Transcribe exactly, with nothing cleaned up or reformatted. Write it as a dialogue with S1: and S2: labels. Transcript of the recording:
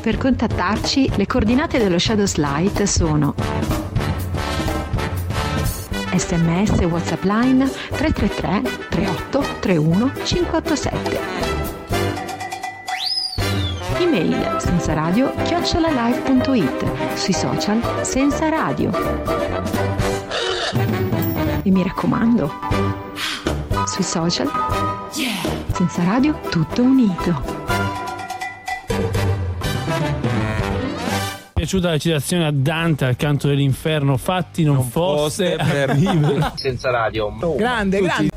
S1: Per contattarci, le coordinate dello Shadows Light sono sms WhatsApp Line tre tre tre tre otto tre uno cinque otto sette, email sensaradio chiocciola live punto it, sui social Senza Radio. E mi raccomando, sui social Senza Radio tutto unito.
S2: Mi è piaciuta la citazione a Dante al Canto dell'Inferno, fatti non, non fosse per vivere.
S3: Senza Radio.
S4: Grande, grande.